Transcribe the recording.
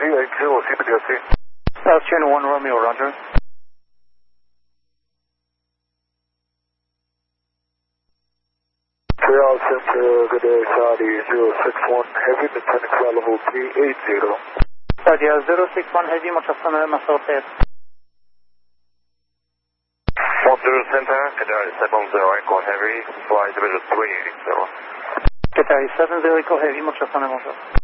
380, CPDLC. South Channel 1 Romeo, roger. Trail Center, good day, Saudi 061 Heavy, descending flight level 380. Saudi 061 Heavy, muchas gracias, Hotel. Montreal Center, Qatari 70 Echo Heavy, flight level 380. Qatari 70 Echo Heavy, muchas gracias.